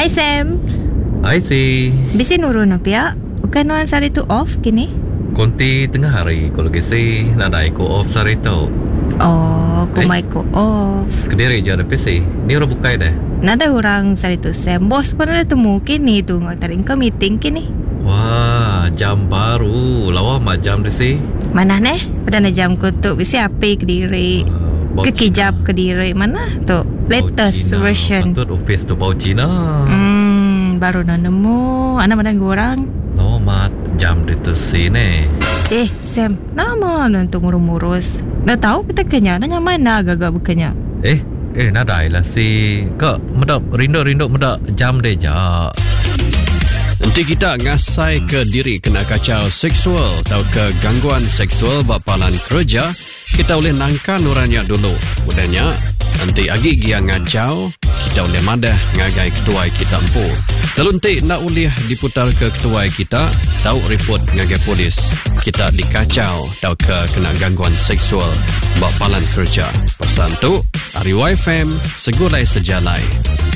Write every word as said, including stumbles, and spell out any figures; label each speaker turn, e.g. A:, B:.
A: Hai Sam.
B: Hai si.
A: Bisi nurun apa ya? Bukan orang sari tu off kini?
B: Konti tengah hari kalau gisi nada ko off sari tu.
A: Oh, kumai ko off.
B: Kediri je ada P C. Ni orang bukai dah.
A: Nada orang sari tu Sam. Bos pernah temu kini tu ngatarin ke meeting kini.
B: Wah, jam baru. Lawa mah jam di si.
A: Mana neh? Petanda jam ko tu bisi api Kediri.
B: Uh,
A: Kekijap Kediri mana tu? Latest
B: Cina.
A: version.
B: Patut office tu bau Cina.
A: Hmm, baru nak nemu. Anak mana orang?
B: Lawa mah jam di tu si ni.
A: Eh, Sam, nama untuk ngurus-ngurus. Nak tahu kita kenya, nanya mana agak-agak bukannya.
B: Eh, eh nada lah si. Kak, medak rindu-rindu medak jam deh ja.
C: Nanti kita ngasai ke diri kena kacau seksual atau ke gangguan seksual bapalan kerja, kita boleh nangkan orangnya dulu. Udahnya, nanti agi dia ngacau, kita boleh madah ngagai ketuai kita empu. Kalau nanti nak boleh diputar ke ketuai kita, tahu report ngagai polis. Kita dikacau atau ke kena gangguan seksual bapalan kerja. Pesan tu, Ari Y F M, segulai sejalai.